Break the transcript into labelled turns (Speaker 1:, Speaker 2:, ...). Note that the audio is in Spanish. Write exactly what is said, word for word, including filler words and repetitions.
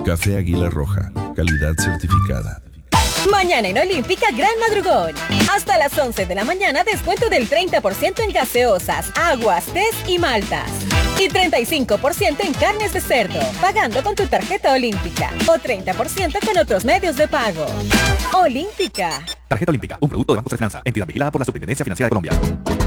Speaker 1: Café Águila Roja, calidad certificada.
Speaker 2: Mañana en Olímpica Gran Madrugón. Hasta las once de la mañana descuento del treinta por ciento en gaseosas, aguas, tés y maltas. Y treinta y cinco por ciento en carnes de cerdo, pagando con tu tarjeta Olímpica. O treinta por ciento con otros medios de pago. Olímpica.
Speaker 3: Tarjeta Olímpica, un producto de Banco de Finanza, entidad vigilada por la Superintendencia Financiera de Colombia.